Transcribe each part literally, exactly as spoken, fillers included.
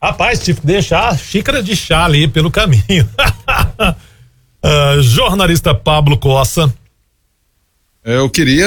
Rapaz, tive que deixar a xícara de chá ali pelo caminho. uh, jornalista Pablo Cossa. Eu queria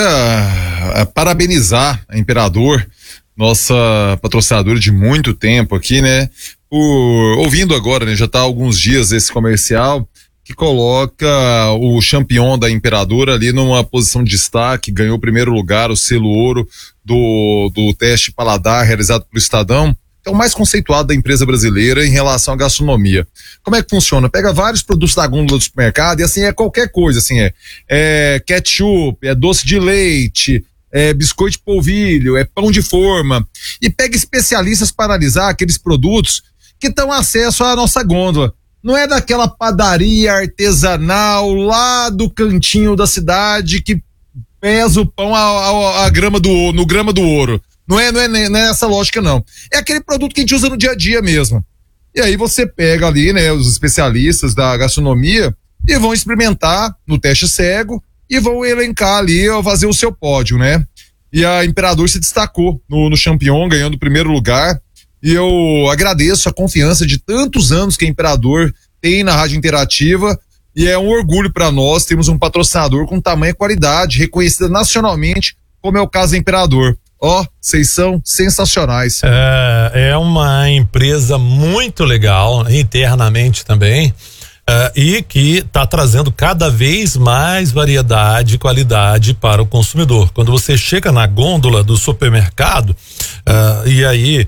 uh, parabenizar a Imperador, nossa patrocinadora de muito tempo aqui, né? Por, ouvindo agora, né? Já tá há alguns dias esse comercial que coloca o campeão da Imperador ali numa posição de destaque, ganhou o primeiro lugar, o selo ouro do, do teste paladar realizado pelo Estadão. É o mais conceituado da empresa brasileira em relação à gastronomia. Como é que funciona? Pega vários produtos da gôndola do supermercado e assim é qualquer coisa, assim é, é ketchup, é doce de leite, é biscoito de polvilho, é pão de forma, e pega especialistas para analisar aqueles produtos que estão acesso à nossa gôndola. Não é daquela padaria artesanal lá do cantinho da cidade que pesa o pão a, a, a grama do, no grama do ouro. Não é, não, é, não é essa lógica, não. É aquele produto que a gente usa no dia a dia mesmo. E aí você pega ali, né, os especialistas da gastronomia e vão experimentar no teste cego e vão elencar ali, fazer o seu pódio, né? E a Imperador se destacou no, no Champion, ganhando o primeiro lugar. E eu agradeço a confiança de tantos anos que a Imperador tem na Rádio Interativa. E é um orgulho para nós, temos um patrocinador com tamanha qualidade, reconhecida nacionalmente, como é o caso da Imperador. Ó, oh, vocês são sensacionais. É, é uma empresa muito legal, internamente também, uh, e que está trazendo cada vez mais variedade e qualidade para o consumidor. Quando você chega na gôndola do supermercado, uh, e aí,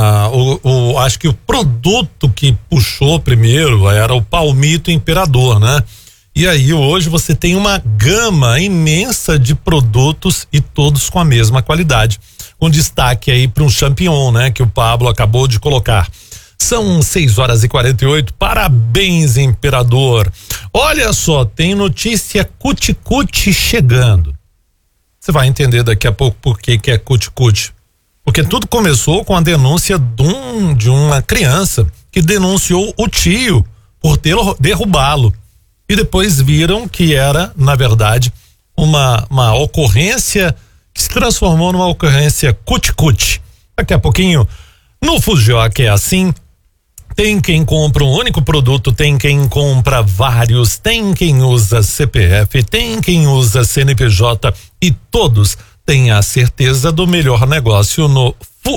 uh, o, o, acho que o produto que puxou primeiro era o palmito Imperador, né? E aí hoje você tem uma gama imensa de produtos e todos com a mesma qualidade. Com destaque aí para um champignon, né? Que o Pablo acabou de colocar. São seis horas e quarenta e oito. Parabéns, Imperador. Olha só, tem notícia cuti-cuti chegando. Você vai entender daqui a pouco por que que é cuti-cuti. Porque tudo começou com a denúncia de, um, de uma criança que denunciou o tio por ter derrubá-lo. E depois viram que era, na verdade, uma, uma ocorrência que se transformou numa ocorrência cuti-cuti. Daqui a pouquinho, no Fujioka é assim, tem quem compra um único produto, tem quem compra vários, tem quem usa C P F, tem quem usa C N P J e todos têm a certeza do melhor negócio no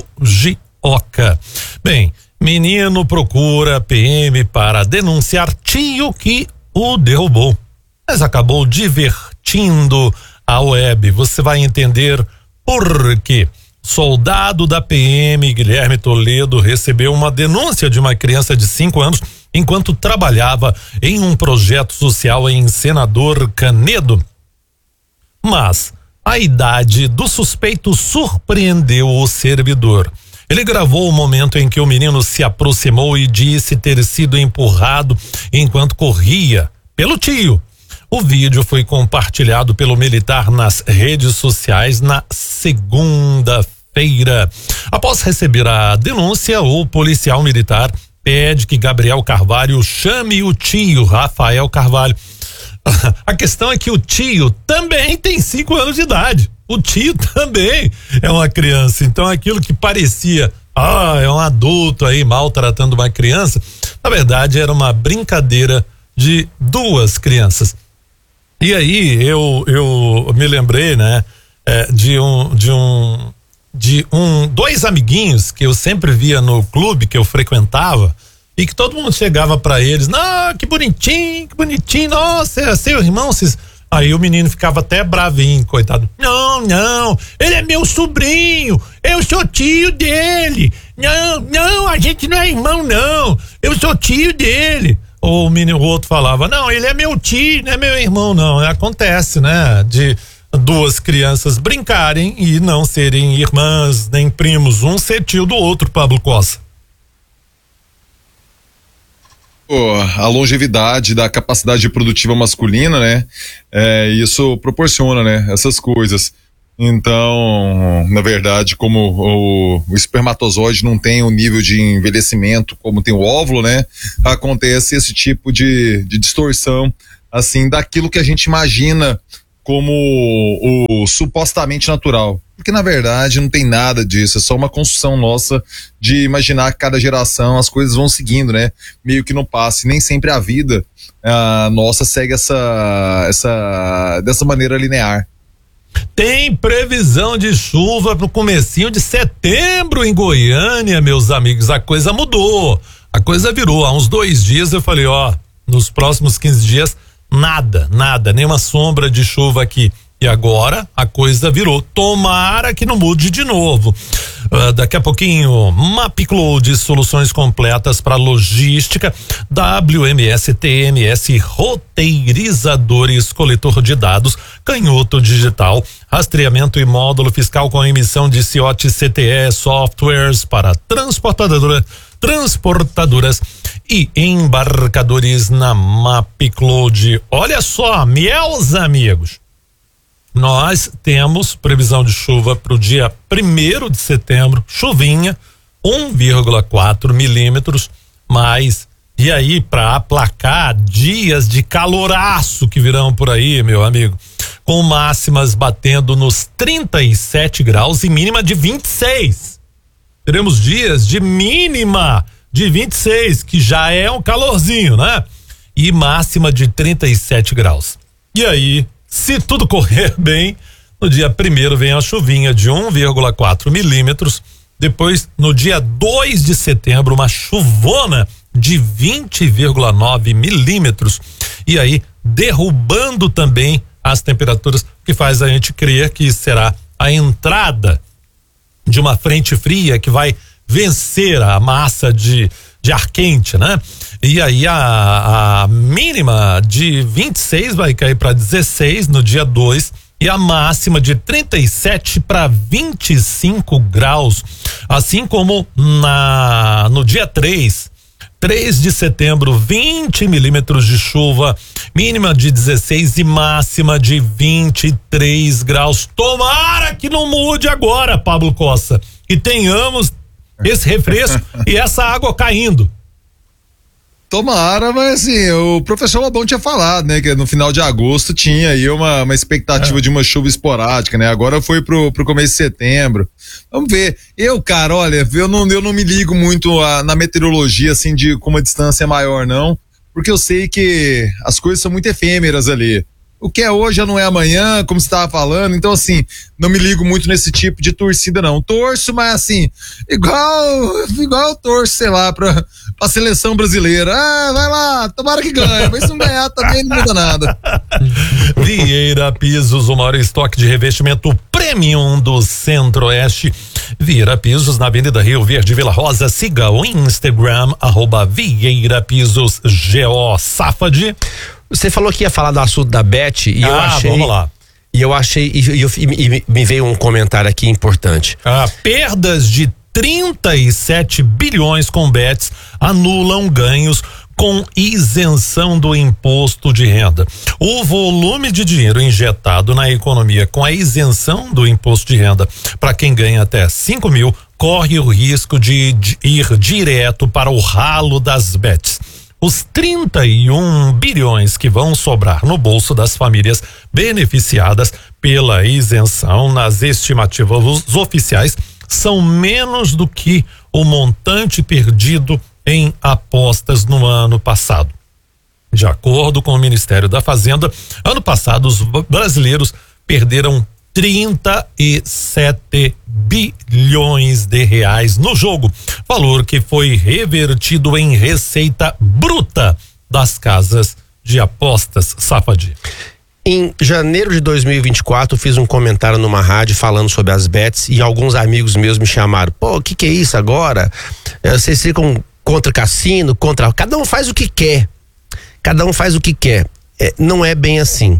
Fujioka. Bem, menino procura P M para denunciar tio que o derrubou, mas acabou divertindo a web. Você vai entender por quê. Soldado da P M Guilherme Toledo recebeu uma denúncia de uma criança de cinco anos enquanto trabalhava em um projeto social em Senador Canedo. Mas a idade do suspeito surpreendeu o servidor. Ele gravou o momento em que o menino se aproximou e disse ter sido empurrado enquanto corria pelo tio. O vídeo foi compartilhado pelo militar nas redes sociais na segunda-feira. Após receber a denúncia, o policial militar pede que Gabriel Carvalho chame o tio Rafael Carvalho. A questão é que o tio também tem cinco anos de idade. O tio também é uma criança. Então aquilo que parecia, ah, é um adulto aí maltratando uma criança, na verdade era uma brincadeira de duas crianças. E aí eu eu me lembrei, né, é, de um de um de um dois amiguinhos que eu sempre via no clube que eu frequentava e que todo mundo chegava pra eles, não, que bonitinho, que bonitinho, nossa, é seu irmão, vocês... Aí o menino ficava até bravinho, coitado. Não, não, ele é meu sobrinho, eu sou tio dele. Não, não, a gente não é irmão, não, eu sou tio dele. Ou o menino, o outro falava, não, ele é meu tio, não é meu irmão, não. Acontece, né, de duas crianças brincarem e não serem irmãs nem primos, um ser tio do outro, Pablo Cossa. A longevidade da capacidade produtiva masculina, né? É, isso proporciona, né? Essas coisas. Então, na verdade, como o, o espermatozoide não tem o nível de envelhecimento como tem o óvulo, né? Acontece esse tipo de, de distorção, assim, daquilo que a gente imagina como o, o supostamente natural. porque na verdade não tem nada disso, é só uma construção nossa de imaginar que cada geração as coisas vão seguindo, né? Meio que no passe, nem sempre a vida a nossa segue essa, essa, dessa maneira linear. Tem previsão de chuva pro comecinho de setembro em Goiânia, meus amigos. A coisa mudou, a coisa virou. Há uns dois dias eu falei, ó, nos próximos quinze dias, nada, nada, nenhuma sombra de chuva aqui. E agora a coisa virou. Tomara que não mude de novo. Uh, daqui a pouquinho, Mapcloud, soluções completas para logística, W M S T M S, roteirizadores, coletor de dados, canhoto digital, rastreamento e módulo fiscal com emissão de C I O T C T E, softwares para transportadora, transportadoras e embarcadores na Mapcloud. Olha só, meus amigos, nós temos previsão de chuva para o dia primeiro de setembro, chuvinha, um vírgula quatro milímetros, mas e aí para aplacar dias de caloraço que virão por aí, meu amigo, com máximas batendo nos trinta e sete graus e mínima de vinte e seis. Teremos dias de mínima de vinte e seis, que já é um calorzinho, né? E máxima de trinta e sete graus. E aí, se tudo correr bem, no dia primeiro vem a chuvinha de um vírgula quatro milímetros. Depois, no dia dois de setembro, uma chuvona de vinte vírgula nove milímetros. E aí, derrubando também as temperaturas, que faz a gente crer que será a entrada de uma frente fria que vai vencer a massa de, de ar quente, né? E aí a, a mínima de vinte e seis vai cair para dezesseis no dia dois e a máxima de trinta e sete para vinte e cinco graus. Assim como na no dia três, três de setembro, vinte milímetros de chuva, mínima de dezesseis e máxima de vinte e três graus. Tomara que não mude agora, Pablo Costa, e tenhamos esse refresco e essa água caindo. Tomara, mas assim, o professor Lobão tinha falado, né, que no final de agosto tinha aí uma, uma expectativa é. de uma chuva esporádica, né, agora foi pro, pro começo de setembro. Vamos ver. Eu, cara, olha, eu não, eu não me ligo muito a, na meteorologia, assim, de com uma distância maior, não, porque eu sei que as coisas são muito efêmeras ali. O que é hoje já não é amanhã, como você estava falando, então assim, não me ligo muito nesse tipo de torcida não, torço, mas assim, igual, igual eu torço, sei lá, pra, pra seleção brasileira, ah, vai lá, tomara que ganhe, mas se não ganhar também não muda nada. Vieira Pisos, o maior estoque de revestimento premium do Centro-Oeste. Vieira Pisos, na Avenida Rio Verde, Vila Rosa. Siga o Instagram, arroba Vieira Pisos G O Safadi. Você falou que ia falar do assunto da Bet e ah, eu achei. Vamos lá. E eu achei, e, e, e, e me veio um comentário aqui importante. Ah, perdas de trinta e sete bilhões com bets anulam ganhos com isenção do imposto de renda. O volume de dinheiro injetado na economia com a isenção do imposto de renda para quem ganha até cinco mil corre o risco de, de ir direto para o ralo das bets. Os trinta e um bilhões que vão sobrar no bolso das famílias beneficiadas pela isenção nas estimativas oficiais são menos do que o montante perdido em apostas no ano passado. De acordo com o Ministério da Fazenda, ano passado os brasileiros perderam trinta e sete bilhões de reais no jogo, valor que foi revertido em receita bruta das casas de apostas. Safadi. Em janeiro de dois mil e vinte e quatro, fiz um comentário numa rádio falando sobre as bets e alguns amigos meus me chamaram, pô, o que que é isso agora? Vocês ficam contra cassino, contra... Cada um faz o que quer, cada um faz o que quer. É, não é bem assim.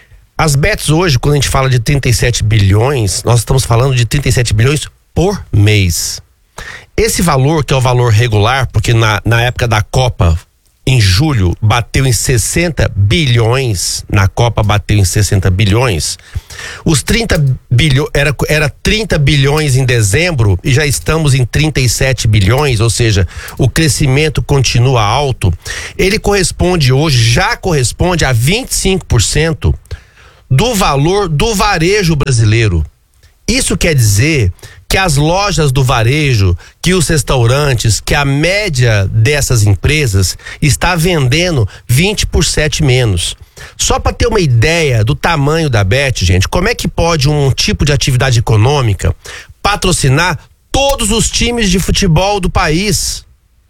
As bets hoje, quando a gente fala de trinta e sete bilhões, nós estamos falando de trinta e sete bilhões por mês. Esse valor, que é o valor regular, porque na, na época da Copa, em julho, bateu em sessenta bilhões, na Copa bateu em sessenta bilhões, os trinta bilhões, era, era trinta bilhões em dezembro e já estamos em trinta e sete bilhões, ou seja, o crescimento continua alto. Ele corresponde hoje, já corresponde a vinte e cinco por cento do valor do varejo brasileiro. Isso quer dizer que as lojas do varejo, que os restaurantes, que a média dessas empresas está vendendo vinte por cento menos. Só para ter uma ideia do tamanho da Bet, gente, como é que pode um tipo de atividade econômica patrocinar todos os times de futebol do país?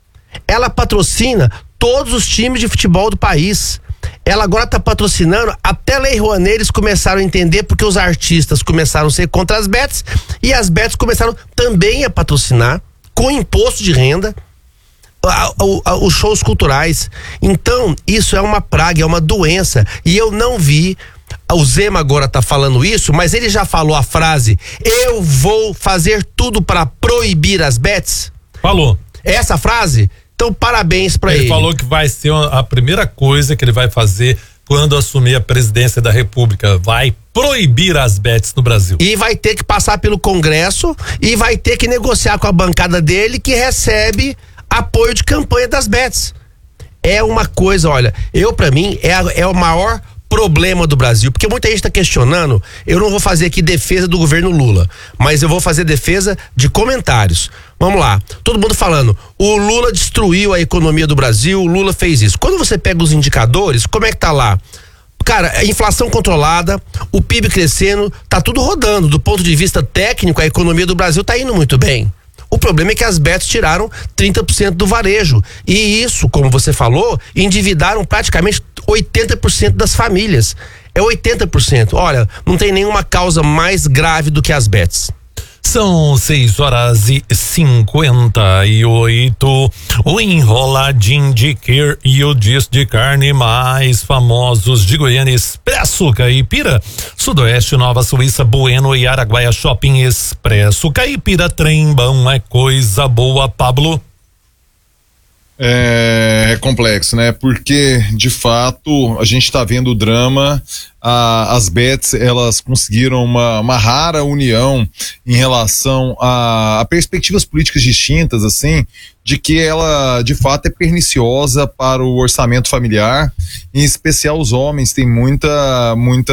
Ela patrocina todos os times de futebol do país. Ela agora está patrocinando, até Lei Rouanet eles começaram a entender, porque os artistas começaram a ser contra as bets e as bets começaram também a patrocinar com imposto de renda a, a, a, os shows culturais. Então isso é uma praga, é uma doença, e eu não vi. O Zema agora tá falando isso, mas ele já falou a frase: eu vou fazer tudo para proibir as bets. Falou. Essa frase? Então, parabéns pra ele. Ele falou que vai ser a primeira coisa que ele vai fazer quando assumir a presidência da República. Vai proibir as bets no Brasil. E vai ter que passar pelo Congresso e vai ter que negociar com a bancada dele, que recebe apoio de campanha das bets. É uma coisa, olha, eu pra mim é, a, é o maior problema do Brasil, porque muita gente está questionando. Eu não vou fazer aqui defesa do governo Lula, mas eu vou fazer defesa de comentários. Vamos lá, todo mundo falando, o Lula destruiu a economia do Brasil, o Lula fez isso. Quando você pega os indicadores, como é que tá lá? Cara, a inflação controlada, o P I B crescendo, tá tudo rodando. Do ponto de vista técnico, a economia do Brasil tá indo muito bem. O problema é que as bets tiraram trinta por cento do varejo. E isso, como você falou, endividaram praticamente oitenta por cento das famílias. É oitenta por cento. Olha, não tem nenhuma causa mais grave do que as bets. São seis horas e cinquenta e oito. O enroladinho de queer e o disco de carne mais famosos de Goiânia: Expresso Caipira, Sudoeste, Nova Suíça, Bueno e Araguaia Shopping Expresso Caipira. Trembão é coisa boa, Pablo. É, é complexo, né? Porque, de fato, a gente está vendo o drama. A, as bets, elas conseguiram uma, uma rara união em relação a, a perspectivas políticas distintas, assim, de que ela, de fato, é perniciosa para o orçamento familiar. Em especial, os homens têm muita, muita,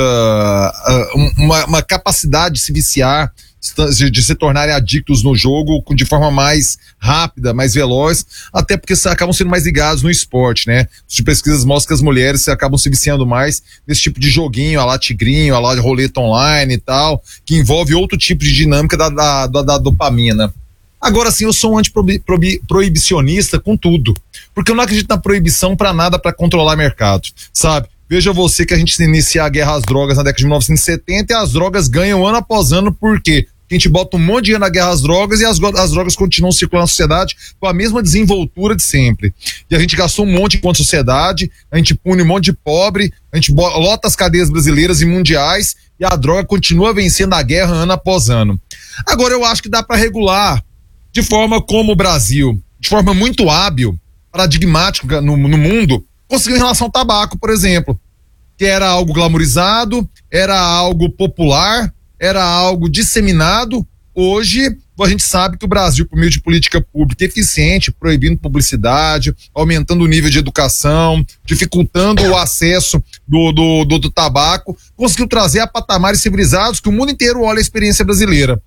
uh, uma, uma capacidade de se viciar, de se tornarem adictos no jogo de forma mais rápida, mais veloz, até porque acabam sendo mais ligados no esporte, né? As pesquisas mostram que as mulheres acabam se viciando mais nesse tipo de joguinho, a lá tigrinho, a lá roleta online e tal, que envolve outro tipo de dinâmica da, da, da, da dopamina. Agora sim, eu sou um antiproibicionista com tudo, porque eu não acredito na proibição para nada, para controlar mercado, sabe? Veja você que a gente inicia a guerra às drogas na década de mil novecentos e setenta e as drogas ganham ano após ano, por quê? A gente bota um monte de dinheiro na guerra às drogas e as, as drogas continuam circulando na sociedade com a mesma desenvoltura de sempre. E a gente gastou um monte enquanto sociedade, a gente pune um monte de pobre, a gente lota as cadeias brasileiras e mundiais e a droga continua vencendo a guerra ano após ano. Agora eu acho que dá para regular de forma como o Brasil, de forma muito hábil, paradigmática no, no mundo, conseguiu em relação ao tabaco, por exemplo, que era algo glamorizado, era algo popular, era algo disseminado. Hoje a gente sabe que o Brasil, por meio de política pública eficiente, proibindo publicidade, aumentando o nível de educação, dificultando o acesso do, do, do, do tabaco, conseguiu trazer a patamares civilizados que o mundo inteiro olha a experiência brasileira.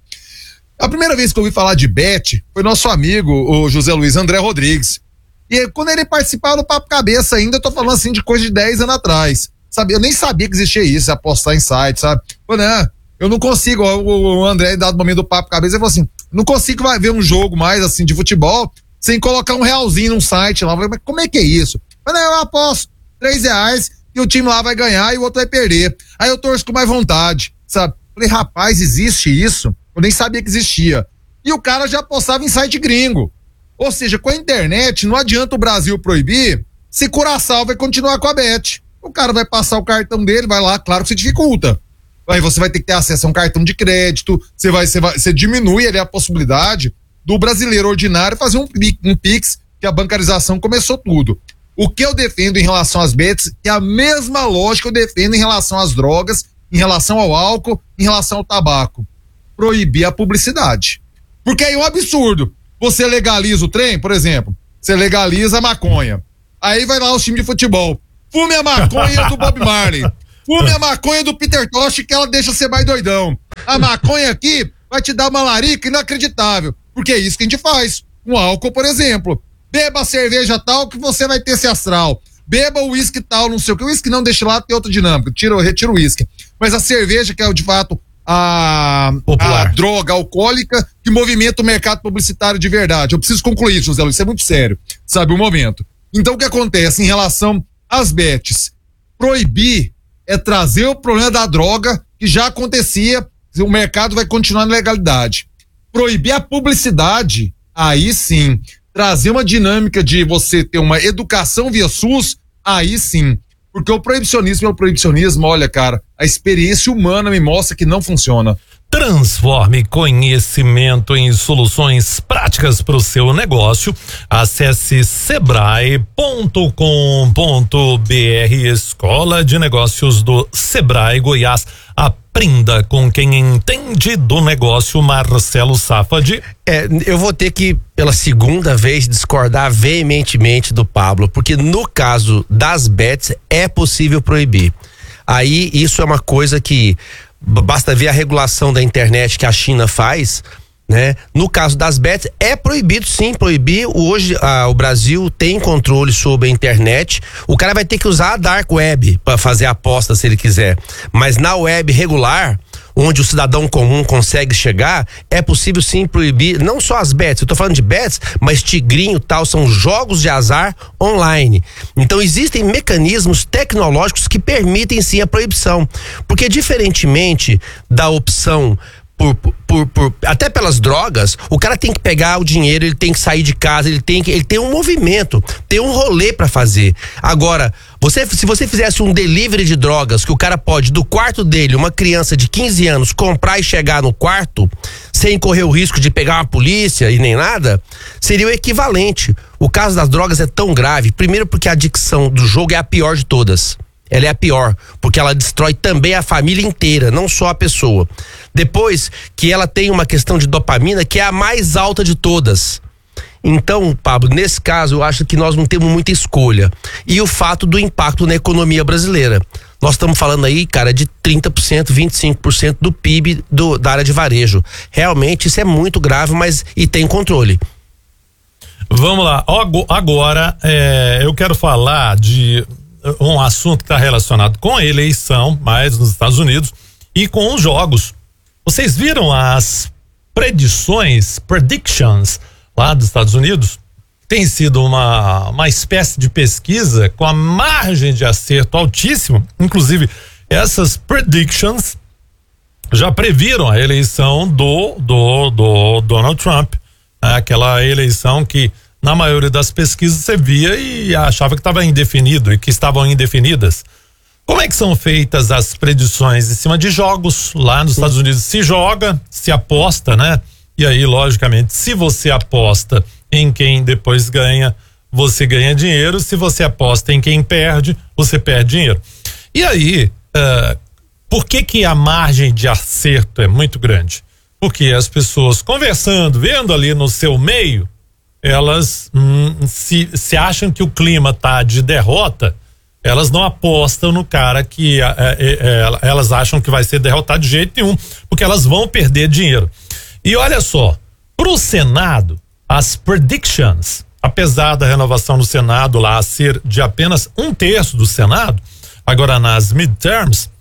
A primeira vez que eu ouvi falar de bet foi nosso amigo, o José Luiz André Rodrigues. E quando ele participava do Papo Cabeça ainda, eu tô falando assim de coisa de dez anos atrás. Sabe? Eu nem sabia que existia isso, apostar em site, sabe? Falei, né? Eu não consigo, o André, dado momento do Papo Cabeça, ele falou assim, não consigo vai ver um jogo mais assim de futebol sem colocar um realzinho num site lá. Eu falei, mas como é que é isso? Eu falei, eu aposto três reais e o time lá vai ganhar e o outro vai perder. Aí eu torço com mais vontade, sabe? Eu falei, rapaz, existe isso? Eu nem sabia que existia. E o cara já apostava em site gringo. Ou seja, com a internet, não adianta o Brasil proibir se Curaçao vai continuar com a bet. O cara vai passar o cartão dele, vai lá, claro que se dificulta. Aí você vai ter que ter acesso a um cartão de crédito, você vai, você vai, você diminui ali a possibilidade do brasileiro ordinário fazer um, um Pix, que a bancarização começou tudo. O que eu defendo em relação às bets é a mesma lógica que eu defendo em relação às drogas, em relação ao álcool, em relação ao tabaco. Proibir a publicidade. Porque aí é um absurdo. Você legaliza o trem, por exemplo, você legaliza a maconha. Aí vai lá o time de futebol. Fume a maconha do Bob Marley. Fume a maconha do Peter Tosh, que ela deixa ser mais doidão. A maconha aqui vai te dar uma larica inacreditável, porque é isso que a gente faz. Com álcool, por exemplo. Beba a cerveja tal que você vai ter esse astral. Beba o uísque tal, não sei o que. O uísque não, deixa lá, tem outra dinâmica. Tira, retira o uísque. Mas a cerveja, que é de fato a, a droga alcoólica que movimenta o mercado publicitário de verdade. Eu preciso concluir, José Luiz, isso é muito sério. Sabe, o momento. Então, o que acontece em relação às bets? Proibir é trazer o problema da droga que já acontecia, o mercado vai continuar na legalidade. Proibir a publicidade, aí sim. Trazer uma dinâmica de você ter uma educação via SUS, aí sim. Porque o proibicionismo é o proibicionismo, olha, cara, a experiência humana me mostra que não funciona. Transforme conhecimento em soluções práticas para o seu negócio. Acesse sebrae ponto com ponto br, Escola de Negócios do Sebrae Goiás. Aprenda com quem entende do negócio, Marcelo Safadi. É, eu vou ter que, pela segunda vez, discordar veementemente do Pablo, porque no caso das bets é possível proibir. Aí isso é uma coisa que basta ver a regulação da internet que a China faz, né? No caso das bets é proibido, sim, proibir. Hoje ah, o Brasil tem controle sobre a internet. O cara vai ter que usar a dark web para fazer a aposta se ele quiser, mas na web regular, onde o cidadão comum consegue chegar, é possível sim proibir não só as bets, eu tô falando de bets, mas tigrinho tal, são jogos de azar online. Então existem mecanismos tecnológicos que permitem sim a proibição, porque diferentemente da opção Por, por, por, até pelas drogas, o cara tem que pegar o dinheiro, ele tem que sair de casa, ele tem que, ele tem um movimento, tem um rolê pra fazer. Agora, você, se você fizesse um delivery de drogas, que o cara pode do quarto dele, uma criança de quinze anos, comprar e chegar no quarto, sem correr o risco de pegar uma polícia e nem nada, seria o equivalente. O caso das drogas é tão grave, primeiro porque a adicção do jogo é a pior de todas. Ela é a pior, porque ela destrói também a família inteira, não só a pessoa. Depois que ela tem uma questão de dopamina que é a mais alta de todas. Então, Pablo, nesse caso eu acho que nós não temos muita escolha. E o fato do impacto na economia brasileira. Nós estamos falando aí, cara, de trinta por cento, vinte e cinco por cento do P I B do, da área de varejo. Realmente isso é muito grave, mas e tem controle. Vamos lá, agora é, eu quero falar de um assunto que está relacionado com a eleição, mais nos Estados Unidos, e com os jogos. Vocês viram as predições, predictions lá dos Estados Unidos? Tem sido uma, uma espécie de pesquisa com a margem de acerto altíssimo. Inclusive, essas predictions já previram a eleição do, do, do Donald Trump, né? Aquela eleição que na maioria das pesquisas você via e achava que estava indefinido e que estavam indefinidas. Como é que são feitas as predições em cima de jogos? Lá nos Estados Unidos se joga, se aposta, né? E aí, logicamente, se você aposta em quem depois ganha, você ganha dinheiro. Se você aposta em quem perde, você perde dinheiro. E aí, uh, por que que a margem de acerto é muito grande? Porque as pessoas conversando, vendo ali no seu meio, elas hum, se, se acham que o clima tá de derrota, elas não apostam no cara que é, é, é, elas acham que vai ser derrotado de jeito nenhum, porque elas vão perder dinheiro. E olha só, pro Senado, as predictions, apesar da renovação no Senado lá ser de apenas um terço do Senado, agora nas midterms,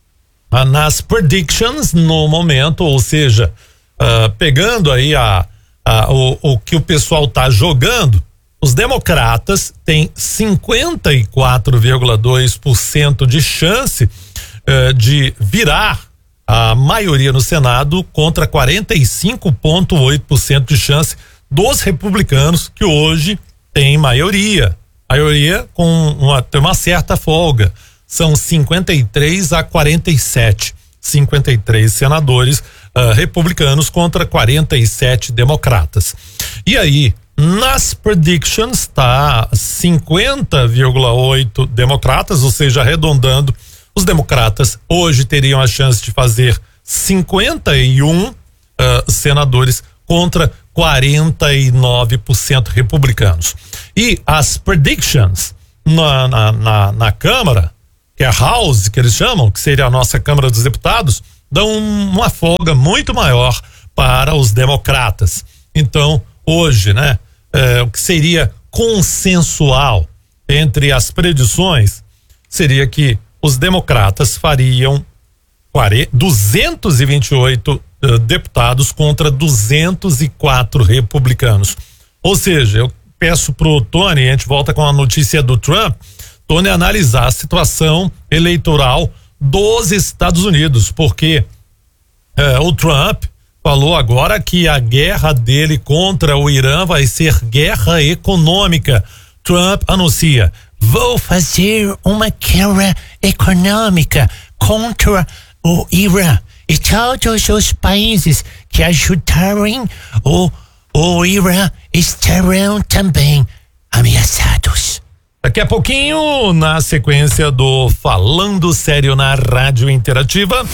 nas predictions no momento, ou seja, uh, pegando aí a Ah, o, o que o pessoal tá jogando, os democratas têm cinquenta e quatro vírgula dois por cento de chance uh, de virar a maioria no Senado contra quarenta e cinco vírgula oito por cento de chance dos republicanos, que hoje têm maioria. Maioria com uma, tem uma certa folga. São cinquenta e três a quarenta e sete. cinquenta e três senadores uh, republicanos contra quarenta e sete democratas. E aí, nas predictions, tá cinquenta vírgula oito democratas, ou seja, arredondando, os democratas hoje teriam a chance de fazer cinquenta e um uh, senadores contra quarenta e nove por cento republicanos. E as predictions na, na, na, na Câmara, que é a House, que eles chamam, que seria a nossa Câmara dos Deputados, dão uma folga muito maior para os democratas. Então, hoje, né, é, o que seria consensual entre as predições seria que os democratas fariam duzentos e vinte e oito uh, deputados contra duzentos e quatro republicanos. Ou seja, eu peço pro Tony, a gente volta com a notícia do Trump, Tony analisar a situação eleitoral dos Estados Unidos, porque uh, o Trump falou agora que a guerra dele contra o Irã vai ser guerra econômica. Trump anuncia: vou fazer uma guerra econômica contra o Irã e todos os países que ajudarem o, o Irã estarão também ameaçados. Daqui a pouquinho, na sequência do Falando Sério na Rádio Interativa.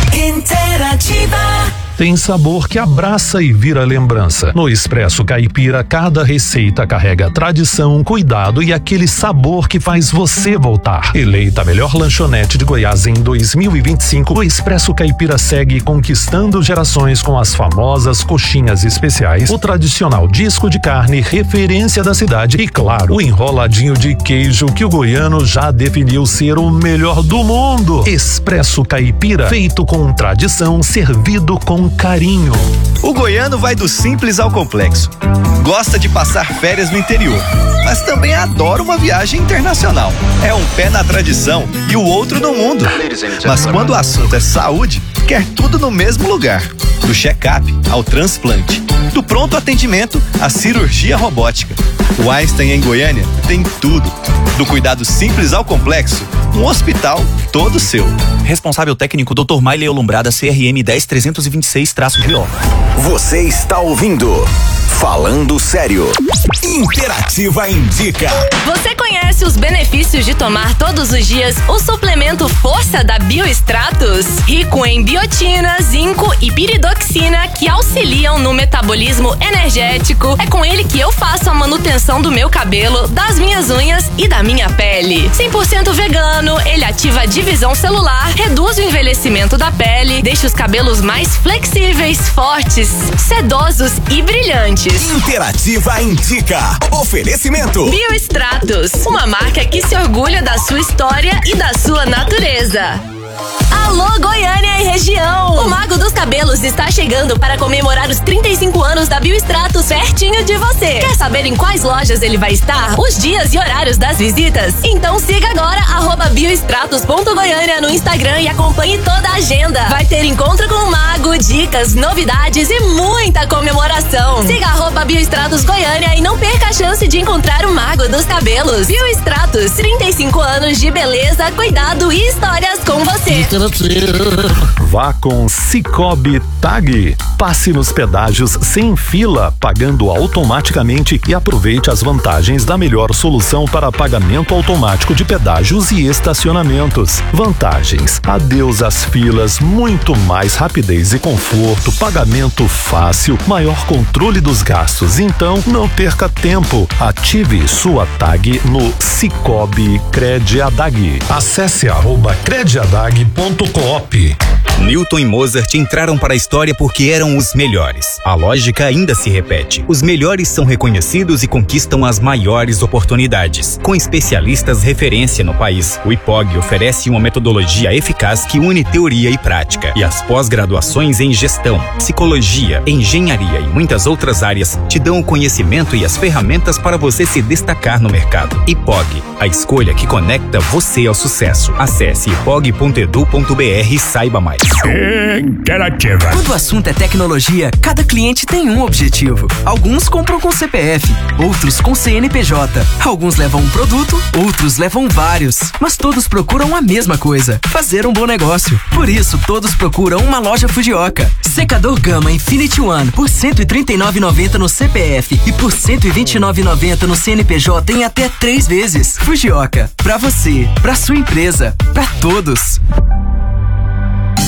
Interativa. Tem sabor que abraça e vira lembrança. No Expresso Caipira, cada receita carrega tradição, cuidado e aquele sabor que faz você voltar. Eleita a melhor lanchonete de Goiás em dois mil e vinte e cinco, o Expresso Caipira segue conquistando gerações com as famosas coxinhas especiais, o tradicional disco de carne, referência da cidade e, claro, o enroladinho de queijo que o goiano já definiu ser o melhor do mundo. Expresso Caipira, feito com tradição, servido com carinho. O goiano vai do simples ao complexo. Gosta de passar férias no interior, mas também adora uma viagem internacional. É um pé na tradição e o outro no mundo. Mas quando o assunto é saúde, quer tudo no mesmo lugar. Do check-up ao transplante, do pronto atendimento à cirurgia robótica. O Einstein em Goiânia tem tudo. Do cuidado simples ao complexo, um hospital todo seu. Responsável técnico doutor Maile Olumbrada, C R M dez trezentos e vinte e seis traço G O. Você está ouvindo Falando Sério. Interativa indica. Você conhece os benefícios de tomar todos os dias o suplemento Força da Biostratos? Rico em biotina, zinco e piridoxina que auxiliam no metabolismo energético. É com ele que eu faço a manutenção do meu cabelo, das minhas unhas e da minha pele. cem por cento vegano, ele ativa a divisão celular, reduz o envelhecimento da pele, deixa os cabelos mais flexíveis, fortes, sedosos e brilhantes. Interativa indica. Oferecimento Biostratos, uma marca que se orgulha da sua história e da sua natureza. Alô Goiânia e região! O Mago dos Cabelos está chegando para comemorar os trinta e cinco anos da Biostratos pertinho de você. Quer saber em quais lojas ele vai estar? Os dias e horários das visitas? Então siga agora arroba biostratos ponto goiânia no Instagram e acompanhe toda a agenda. Vai ter encontro com o Mago, dicas, novidades e muita comemoração. Siga arroba Biostratos Goiânia e não perca a chance de encontrar o Mago dos Cabelos. Biostratos, trinta e cinco anos de beleza, cuidado e histórias com você. Vá com Cicobi Tag. Passe nos pedágios sem fila, pagando automaticamente e aproveite as vantagens da melhor solução para pagamento automático de pedágios e estacionamentos. Vantagens: adeus às filas, muito mais rapidez e conforto, pagamento fácil, maior controle dos gastos. Então, não perca tempo. Ative sua tag no Cicobi Crediadag. Acesse arroba crediadag ponto coop. Newton e Mozart entraram para a história porque eram os melhores. A lógica ainda se repete. Os melhores são reconhecidos e conquistam as maiores oportunidades. Com especialistas referência no país, o I P O G oferece uma metodologia eficaz que une teoria e prática. E as pós-graduações em gestão, psicologia, engenharia e muitas outras áreas te dão o conhecimento e as ferramentas para você se destacar no mercado. I P O G, a escolha que conecta você ao sucesso. Acesse ipog ponto edu ponto br e saiba mais. Interativa. Quando o assunto é tecnologia, cada cliente tem um objetivo. Alguns compram com C P F, outros com C N P J. Alguns levam um produto, outros levam vários. Mas todos procuram a mesma coisa: fazer um bom negócio. Por isso, todos procuram uma loja Fujioka. Secador Gama Infinity One por cento e trinta e nove reais e noventa centavos no C P F e por cento e vinte e nove reais e noventa centavos no C N P J em até três vezes. Fujioka, pra você, pra sua empresa, pra todos.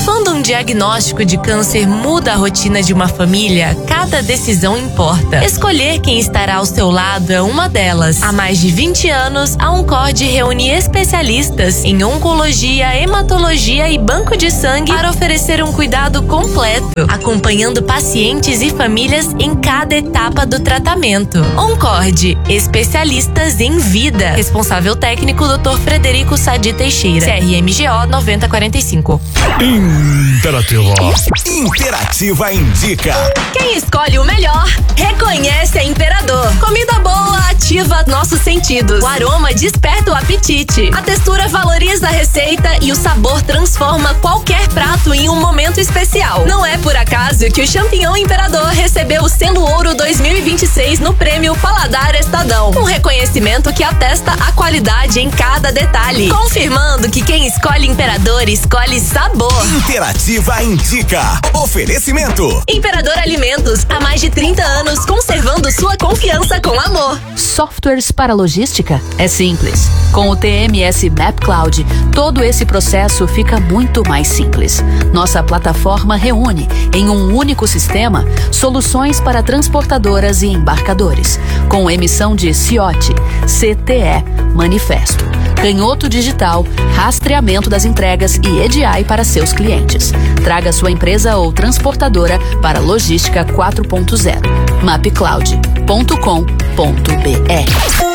Quando um diagnóstico de câncer muda a rotina de uma família, cada decisão importa. Escolher quem estará ao seu lado é uma delas. Há mais de vinte anos, a Oncorde reúne especialistas em oncologia, hematologia e banco de sangue para oferecer um cuidado completo, acompanhando pacientes e famílias em cada etapa do tratamento. Oncorde, especialistas em vida. Responsável técnico doutor Frederico Sadi Teixeira, C R M G O nove zero quatro cinco. Interativa. Interativa indica. Quem escolhe o melhor, reconhece a Imperador. Comida boa ativa nossos sentidos. O aroma desperta o apetite. A textura valoriza a receita e o sabor transforma qualquer prato em um momento especial. Não é por acaso que o champignon Imperador recebeu o selo Ouro dois mil e vinte e seis no prêmio Paladar Estadão. Um reconhecimento que atesta a qualidade em cada detalhe. Confirmando que quem escolhe Imperador escolhe sabor. Interativa indica. Oferecimento. Imperador Alimentos, há mais de trinta anos, conservando sua confiança com amor. Softwares para logística? É simples. Com o T M S Map Cloud, todo esse processo fica muito mais simples. Nossa plataforma reúne, em um único sistema, soluções para transportadoras e embarcadores, com emissão de C O T, C T E, Manifesto, canhoto digital, rastreamento das entregas e E D I para seus clientes. Traga sua empresa ou transportadora para Logística quatro ponto zero. mapcloud ponto com ponto b r.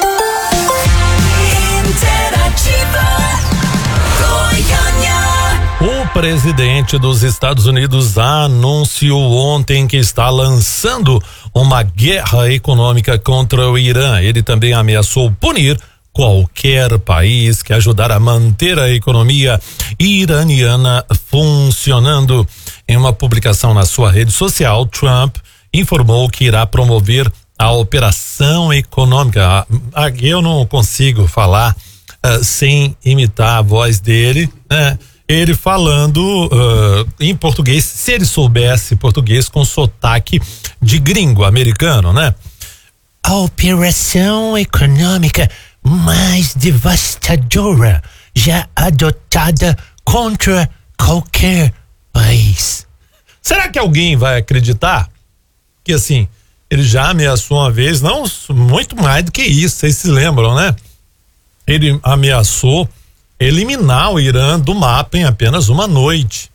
O presidente dos Estados Unidos anunciou ontem que está lançando uma guerra econômica contra o Irã. Ele também ameaçou punir qualquer país que ajudar a manter a economia iraniana funcionando. Em uma publicação na sua rede social, Trump informou que irá promover a operação econômica. Aqui eu não consigo falar uh, sem imitar a voz dele, né? Ele falando uh, em português, se ele soubesse português com sotaque de gringo americano, né? A operação econômica mais devastadora já adotada contra qualquer país. Será que alguém vai acreditar que assim, ele já ameaçou uma vez, não muito mais do que isso, vocês se lembram, né? Ele ameaçou eliminar o Irã do mapa em apenas uma noite.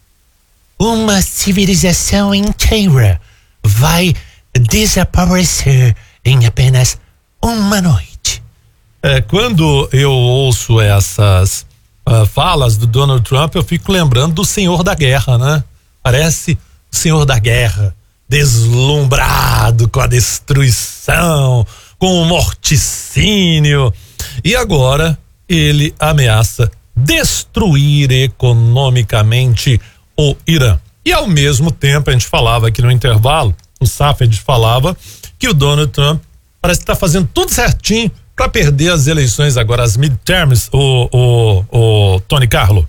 Uma civilização inteira vai desaparecer em apenas uma noite. É, quando eu ouço essas uh, falas do Donald Trump, eu fico lembrando do Senhor da Guerra, né? Parece o Senhor da Guerra, deslumbrado com a destruição, com o morticínio. E agora ele ameaça destruir economicamente o Irã. E ao mesmo tempo, a gente falava aqui no intervalo, o Safed falava que o Donald Trump parece que está fazendo tudo certinho para perder as eleições agora, as midterms, o, o, o Tony Carlo.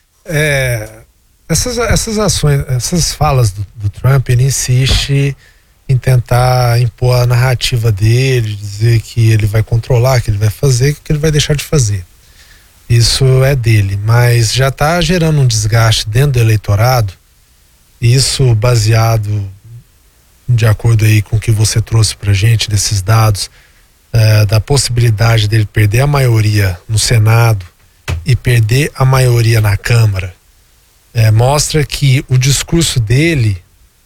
É, essas, essas ações, essas falas do, do Trump, ele insiste em tentar impor a narrativa dele, dizer que ele vai controlar, que ele vai fazer, que ele vai deixar de fazer. Isso é dele, mas já está gerando um desgaste dentro do eleitorado, isso baseado de acordo aí com o que você trouxe pra gente, desses dados, é, da possibilidade dele perder a maioria no Senado e perder a maioria na Câmara. É, mostra que o discurso dele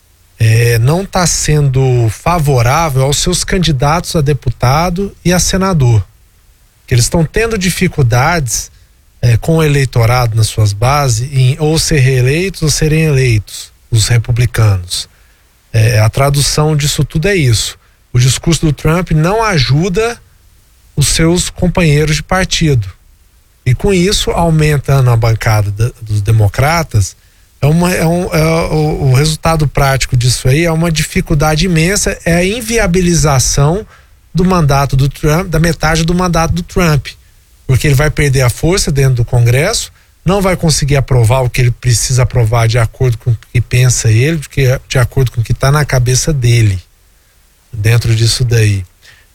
é, não está sendo favorável aos seus candidatos a deputado e a senador, que eles estão tendo dificuldades é, com o eleitorado nas suas bases em ou ser reeleitos ou serem eleitos, os republicanos. É, a tradução disso tudo é isso. O discurso do Trump não ajuda os seus companheiros de partido. E com isso, aumentando a bancada da, dos democratas, é uma, é um, é, o, o resultado prático disso aí é uma dificuldade imensa, é a inviabilização do mandato do Trump, da metade do mandato do Trump. Porque ele vai perder a força dentro do Congresso, não vai conseguir aprovar o que ele precisa aprovar de acordo com o que pensa ele, de, de acordo com o que está na cabeça dele, dentro disso daí.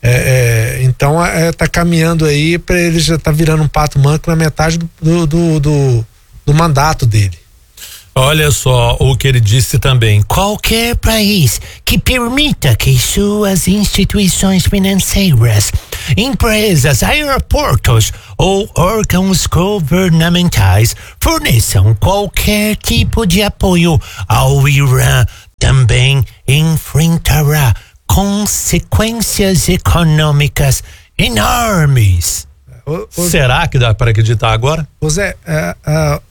É, é, então é, tá caminhando aí para ele já tá virando um pato manco na metade do, do, do, do, do mandato dele. Olha só o que ele disse também. Qualquer país que permita que suas instituições financeiras, empresas, aeroportos ou órgãos governamentais forneçam qualquer tipo de apoio ao Irã também enfrentará consequências econômicas enormes. O, o, Será que dá para acreditar agora? O Zé, é, é,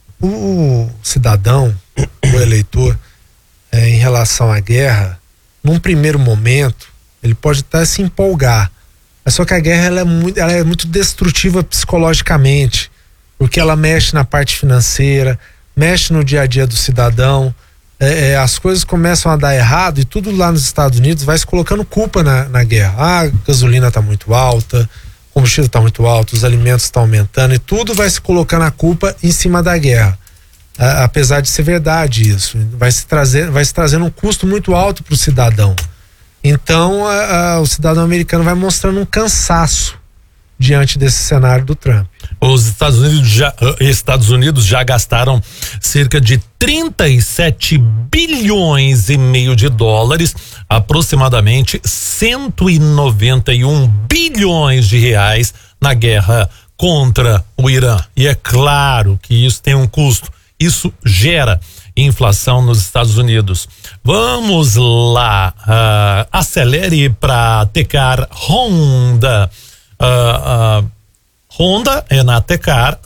o cidadão, o eleitor, é, em relação à guerra, num primeiro momento, ele pode até se empolgar. Mas só que a guerra ela é, muito, ela é muito destrutiva psicologicamente, porque ela mexe na parte financeira, mexe no dia a dia do cidadão. É, é, as coisas começam a dar errado e tudo lá nos Estados Unidos vai se colocando culpa na, na guerra. Ah, a gasolina está muito alta, o combustível está muito alto, os alimentos estão aumentando e tudo vai se colocando a culpa em cima da guerra. Ah, apesar de ser verdade isso, vai se trazer, vai se trazendo um custo muito alto para o cidadão. Então ah, ah, o cidadão americano vai mostrando um cansaço diante desse cenário do Trump. Os Estados Unidos já, Estados Unidos já gastaram cerca de trinta e sete bilhões e meio de dólares, aproximadamente cento e noventa e um bilhões de reais na guerra contra o Irã. E é claro que isso tem um custo. Isso gera inflação nos Estados Unidos. Vamos lá, uh, acelere para Tecar Honda. Uh, uh, Honda é na Tecar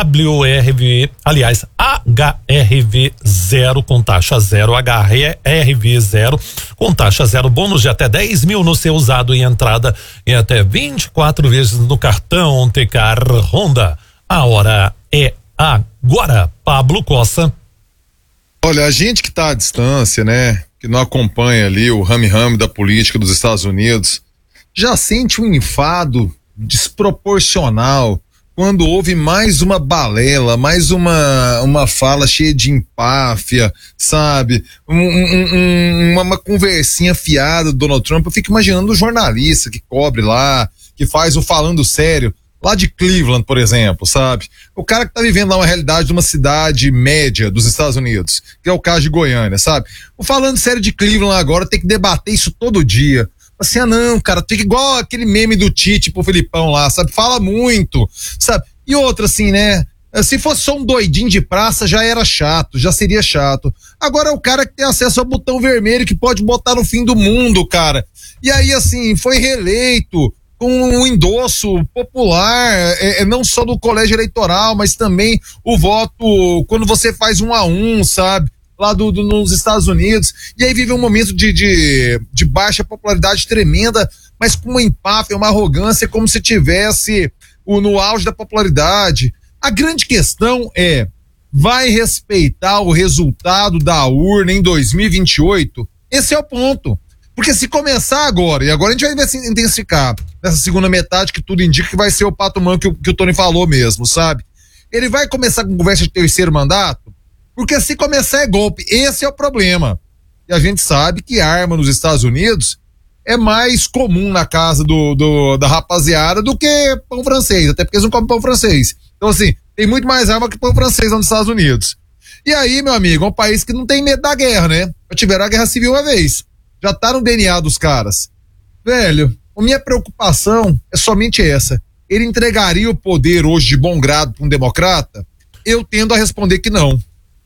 W R V, aliás, H R V zero com taxa zero, H R V zero com taxa zero, bônus de até dez mil no seu usado e entrada em até vinte e quatro vezes no cartão Tecar Honda. A hora é agora. Pablo Cossa. Olha, a gente que está à distância, né, que não acompanha ali o rame-rame da política dos Estados Unidos, já sente um enfado desproporcional quando houve mais uma balela, mais uma uma fala cheia de empáfia, sabe? Um, um, um, uma, uma conversinha fiada do Donald Trump. Eu fico imaginando o jornalista que cobre lá, que faz o Falando Sério, lá de Cleveland, por exemplo, sabe? O cara que tá vivendo lá uma realidade de uma cidade média dos Estados Unidos, que é o caso de Goiânia, sabe? O Falando Sério de Cleveland agora tem que debater isso todo dia. Assim, ah não, cara, fica igual aquele meme do Tite pro Filipão lá, sabe? Fala muito, sabe? E outra assim, né? Se fosse só um doidinho de praça, já era chato, já seria chato. Agora é o cara que tem acesso ao botão vermelho que pode botar no fim do mundo, cara. E aí, assim, foi reeleito com um endosso popular, é, é, não só do colégio eleitoral, mas também o voto quando você faz um a um, sabe? Lá do, do, nos Estados Unidos, e aí vive um momento de, de, de baixa popularidade tremenda, mas com uma empáfia, uma arrogância, como se tivesse o, no auge da popularidade. A grande questão é, vai respeitar o resultado da urna em dois mil e vinte e oito? Esse é o ponto. Porque se começar agora, e agora a gente vai intensificar nessa segunda metade, que tudo indica que vai ser o pato manco que, que o Tony falou mesmo, sabe? Ele vai começar com conversa de terceiro mandato? Porque se começar é golpe, esse é o problema. E a gente sabe que arma nos Estados Unidos é mais comum na casa do, do, da rapaziada do que pão francês, até porque eles não comem pão francês. Então assim, tem muito mais arma que pão francês lá nos Estados Unidos. E aí, meu amigo, é um país que não tem medo da guerra, né? Já tiveram a guerra civil uma vez, já tá no D N A dos caras. Velho, a minha preocupação é somente essa. Ele entregaria o poder hoje de bom grado para um democrata? Eu tendo a responder que não.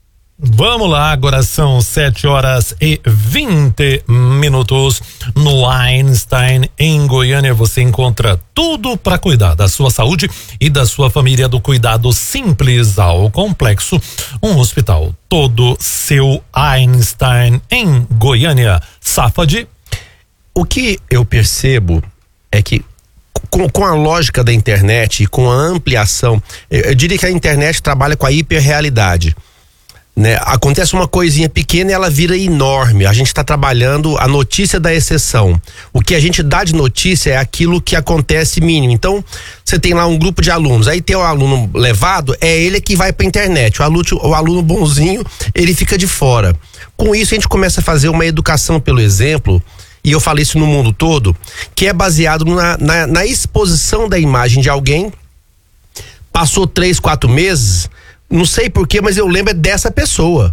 Vamos lá, agora são sete horas e vinte minutos no Einstein, em Goiânia. Você encontra tudo para cuidar da sua saúde e da sua família, do cuidado simples ao complexo. Um hospital todo seu. Einstein, em Goiânia. Safad. O que eu percebo é que Com, com a lógica da internet e com a ampliação, eu, eu diria que a internet trabalha com a hiperrealidade. Né? Acontece uma coisinha pequena e ela vira enorme. A gente está trabalhando a notícia da exceção. O que a gente dá de notícia é aquilo que acontece mínimo. Então, você tem lá um grupo de alunos, aí tem o aluno levado, é ele que vai para a internet. O aluno, o aluno bonzinho, ele fica de fora. Com isso, a gente começa a fazer uma educação pelo exemplo, e eu falei isso no mundo todo, que é baseado na, na, na exposição da imagem de alguém. Passou três, quatro meses, não sei porquê, mas eu lembro é dessa pessoa.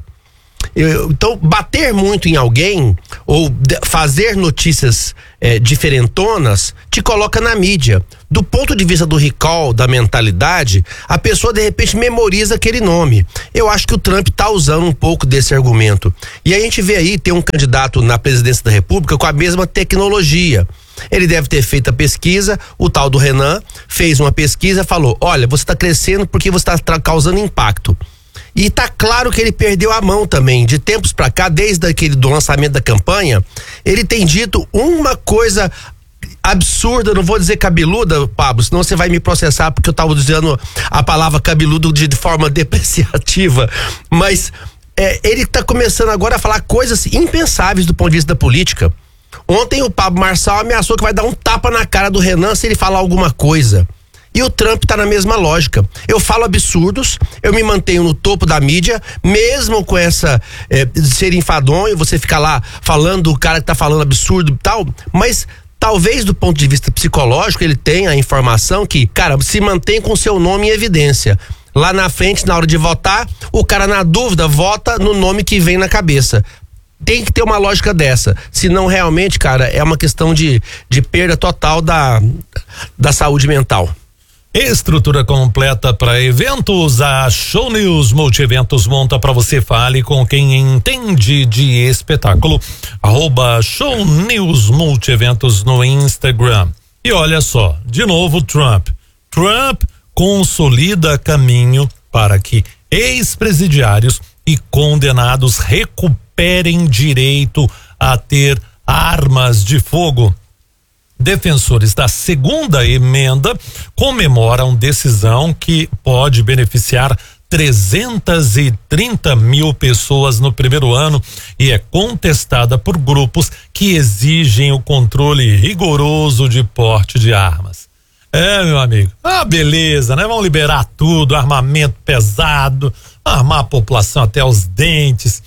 Eu, então, bater muito em alguém ou de, fazer notícias é, diferentonas te coloca na mídia. Do ponto de vista do recall, da mentalidade, a pessoa de repente memoriza aquele nome. Eu acho que o Trump tá usando um pouco desse argumento. E a gente vê aí, tem um candidato na presidência da República com a mesma tecnologia. Ele deve ter feito a pesquisa, o tal do Renan fez uma pesquisa e falou: olha, você está crescendo porque você está causando impacto. E tá claro que ele perdeu a mão também. De tempos pra cá, desde aquele do lançamento da campanha, ele tem dito uma coisa absurda, não vou dizer cabeluda, Pablo, senão você vai me processar porque eu tava dizendo a palavra cabeludo de, de forma depreciativa, mas é, ele tá começando agora a falar coisas impensáveis do ponto de vista da política. Ontem o Pablo Marçal ameaçou que vai dar um tapa na cara do Renan se ele falar alguma coisa. E o Trump tá na mesma lógica. Eu falo absurdos, eu me mantenho no topo da mídia, mesmo com essa é, ser enfadonho, você ficar lá falando do cara que tá falando absurdo e tal, mas talvez do ponto de vista psicológico ele tenha a informação que, cara, se mantém com seu nome em evidência. Lá na frente, na hora de votar, o cara na dúvida vota no nome que vem na cabeça. Tem que ter uma lógica dessa, senão realmente, cara, é uma questão de, de perda total da, da saúde mental. Estrutura completa para eventos, a Show News Multieventos monta para você. Fale com quem entende de espetáculo. Arroba Show News Multieventos no Instagram. E olha só, de novo Trump. Trump consolida caminho para que ex-presidiários e condenados recuperem direito a ter armas de fogo. Defensores da segunda emenda comemoram decisão que pode beneficiar trezentas e trinta mil pessoas no primeiro ano e é contestada por grupos que exigem o controle rigoroso de porte de armas. É, meu amigo, ah, beleza, né? Vamos liberar tudo, armamento pesado, armar a população até os dentes,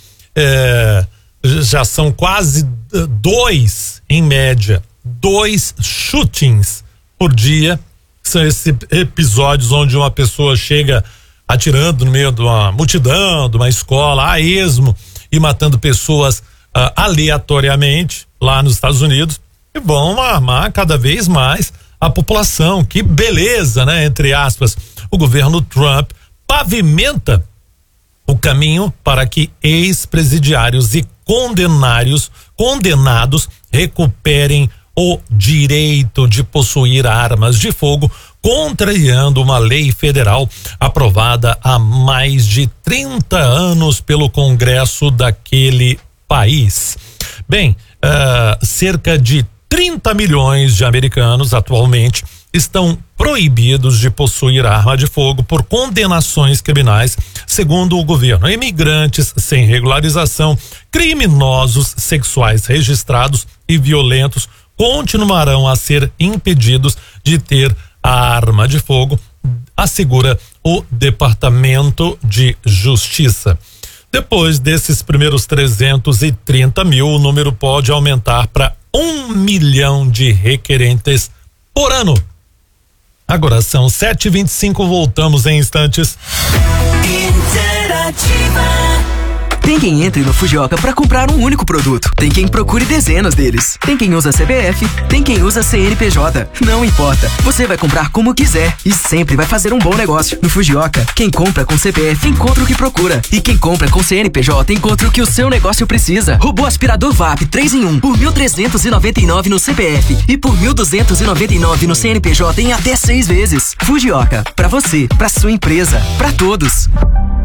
é, já são quase dois em média. Dois shootings por dia, são esses episódios onde uma pessoa chega atirando no meio de uma multidão, de uma escola, a esmo, e matando pessoas uh, aleatoriamente lá nos Estados Unidos, e vão armar cada vez mais a população. Que beleza, né? Entre aspas, o governo Trump pavimenta o caminho para que ex-presidiários e condenários, condenados recuperem o direito de possuir armas de fogo, contrariando uma lei federal aprovada há mais de trinta anos pelo Congresso daquele país. Bem, uh, cerca de trinta milhões de americanos atualmente estão proibidos de possuir arma de fogo por condenações criminais, segundo o governo. Imigrantes sem regularização, criminosos sexuais registrados e violentos continuarão a ser impedidos de ter a arma de fogo, assegura o Departamento de Justiça. Depois desses primeiros trezentos e trinta mil, o número pode aumentar para um milhão de requerentes por ano. Agora são sete e vinte e cinco, voltamos em instantes. Interativa. Tem quem entre no Fujioka pra comprar um único produto. Tem quem procure dezenas deles. Tem quem usa C P F, tem quem usa C N P J. Não importa, você vai comprar como quiser e sempre vai fazer um bom negócio. No Fujioka, quem compra com C P F encontra o que procura. E quem compra com C N P J encontra o que o seu negócio precisa. Robô aspirador V A P três em um por mil trezentos e noventa e nove no C P F e por mil duzentos e noventa e nove no C N P J em até seis vezes. Fujioka, pra você, pra sua empresa, pra todos.